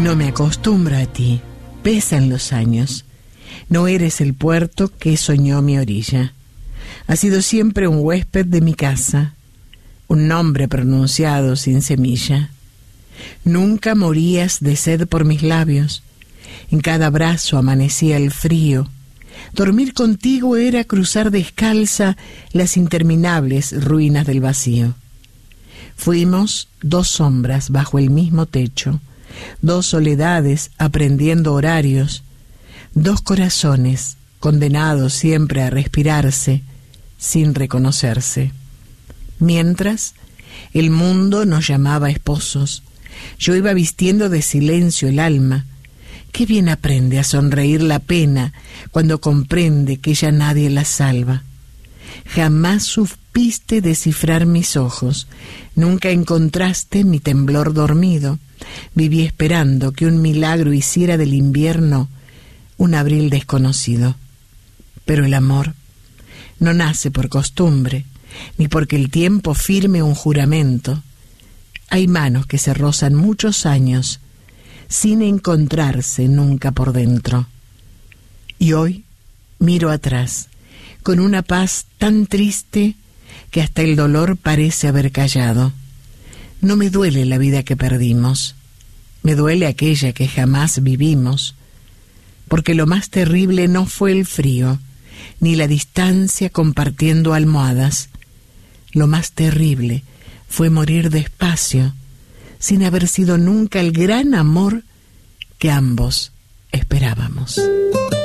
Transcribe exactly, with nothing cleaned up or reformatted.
No me acostumbro a ti, pesan los años. No eres el puerto que soñó mi orilla. Has sido siempre un huésped de mi casa, un nombre pronunciado sin semilla. Nunca morías de sed por mis labios. En cada brazo amanecía el frío. Dormir contigo era cruzar descalza las interminables ruinas del vacío. Fuimos dos sombras bajo el mismo techo, dos soledades aprendiendo horarios, dos corazones condenados siempre a respirarse sin reconocerse. Mientras, el mundo nos llamaba esposos. Yo iba vistiendo de silencio el alma. Qué bien aprende a sonreír la pena cuando comprende que ya nadie la salva. Jamás supiste descifrar mis ojos, nunca encontraste mi temblor dormido. Viví esperando que un milagro hiciera del invierno un abril desconocido. Pero el amor no nace por costumbre, ni porque el tiempo firme un juramento. Hay manos que se rozan muchos años sin encontrarse nunca por dentro. Y hoy miro atrás con una paz tan triste que hasta el dolor parece haber callado. No me duele la vida que perdimos, me duele aquella que jamás vivimos, porque lo más terrible no fue el frío, ni la distancia compartiendo almohadas. Lo más terrible fue morir despacio, sin haber sido nunca el gran amor que ambos esperábamos.